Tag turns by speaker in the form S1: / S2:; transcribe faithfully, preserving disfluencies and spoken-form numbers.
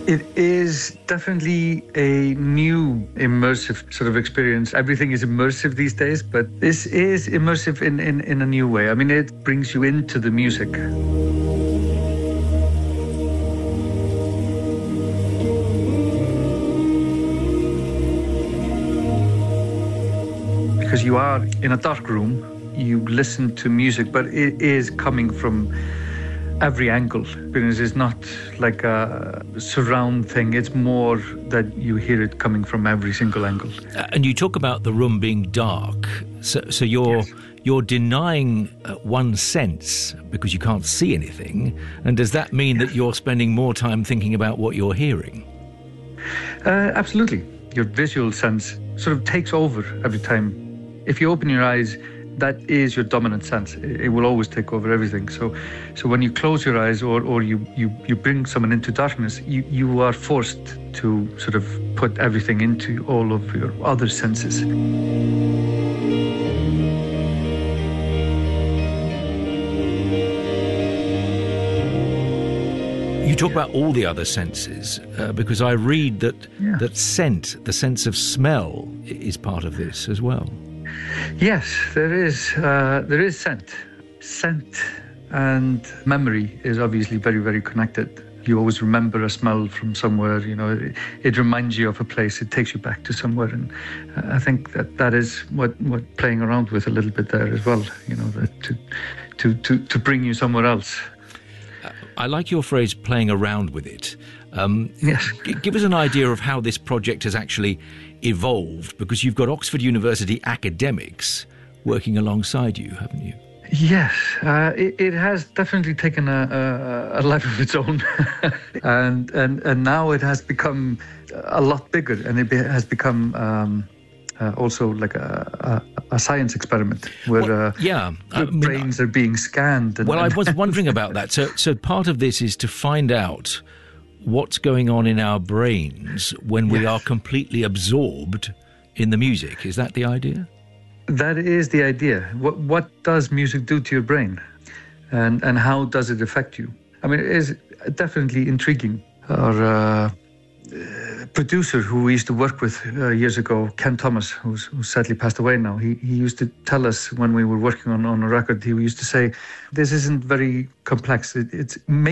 S1: It is definitely a new immersive sort of experience. Everything is immersive these days, but this is immersive in, in, in a new way. I mean, it brings you into the music. Because you are in a dark room, you listen to music, but it is coming from every angle. Because it's not like a surround thing, it's more that you hear it coming from every single angle.
S2: Uh, and you talk about the room being dark, so, so you're yes. you're denying uh, one sense because you can't see anything, and does that mean that you're spending more time thinking about what you're hearing?
S1: Uh, absolutely. Your visual sense sort of takes over every time. If you open your eyes, that is your dominant sense. It will always take over everything. So so when you close your eyes or, or you, you, you bring someone into darkness, you, you are forced to sort of put everything into all of your other senses.
S2: You talk about all the other senses, uh, because I read that
S1: yeah.
S2: that scent, the sense of smell, is part of this as well.
S1: Yes, there is. Uh, there is scent. Scent and memory is obviously very, very connected. You always remember a smell from somewhere. You know, it, it reminds you of a place. It takes you back to somewhere, and I think that that is what what playing around with a little bit there as well. You know, that to to to to bring you somewhere else.
S2: I like your phrase, playing around with it. Um,
S1: yes.
S2: g- give us an idea of how this project has actually evolved, because you've got Oxford University academics working alongside you, haven't you?
S1: Yes, uh, it, it has definitely taken a, a, a life of its own. and, and and now it has become a lot bigger, and it be, has become um, uh, also like a, a, a science experiment where
S2: well,
S1: uh,
S2: yeah, I mean,
S1: brains are being scanned. And,
S2: well, I
S1: and
S2: was wondering about that. So, so part of this is to find out what's going on in our brains when we
S1: yes.
S2: are completely absorbed in the music. Is that the idea?
S1: That is the idea. What what does music do to your brain, and and how does it affect you? I mean, it is definitely intriguing. Our uh, producer who we used to work with uh, years ago, Ken Thomas, who's, who sadly passed away now, he, he used to tell us when we were working on, on a record, he used to say, this isn't very complex. It, it's